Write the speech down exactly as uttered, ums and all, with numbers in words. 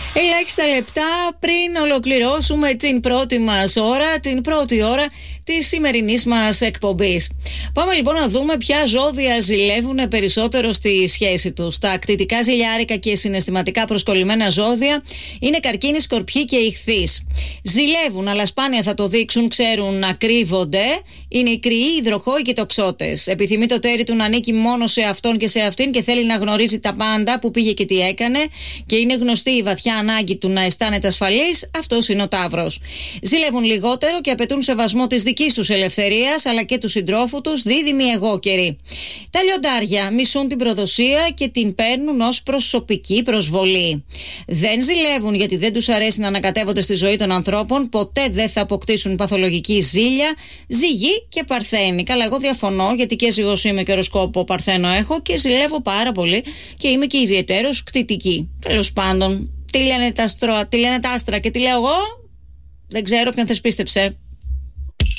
Ελάχιστα λεπτά πριν ολοκληρώσουμε την πρώτη μας ώρα, την πρώτη ώρα της σημερινής μας εκπομπής. Πάμε λοιπόν να δούμε ποια ζώδια ζηλεύουν περισσότερο στη σχέση τους. Τα κτητικά, ζηλιάρικα και συναισθηματικά προσκολλημένα ζώδια είναι Καρκίνη, Σκορπιοί και Ιχθύς. Ζηλεύουν, αλλά σπάνια θα το δείξουν, ξέρουν να κρύβονται. Είναι οι Κρυοί, οι Υδροχόοι και οι Τοξότες. Επιθυμεί το τέρι του να ανήκει μόνο σε αυτόν και σε αυτήν και θέλει να γνωρίζει τα πάντα, που πήγε και τι έκανε, και είναι γνωστή η βαθιά ανάγκη του να αισθάνεται ασφαλής. Αυτός είναι ο Ταύρος. Ζηλεύουν λιγότερο και απαιτούν σεβασμό της δικής τους ελευθερίας αλλά και του συντρόφου τους, δίδυμοι εγώκεροι. Τα Λιοντάρια μισούν την προδοσία και την παίρνουν ως προσωπική προσβολή. Δεν ζηλεύουν γιατί δεν τους αρέσει να ανακατεύονται στη ζωή των ανθρώπων, ποτέ δεν θα αποκτήσουν παθολογική ζήλια. Ζυγή και Παρθένοι. Καλά, εγώ διαφωνώ, γιατί και ζυγός είμαι και οροσκόπο Παρθένο έχω και ζηλεύω πάρα πολύ και είμαι και ιδιαιτέρως κτητική. Τέλος πάντων, τι λένε τα, άστρο, τι λένε τα άστρα και τι λέω εγώ, δεν ξέρω, ποιον θες πίστεψε.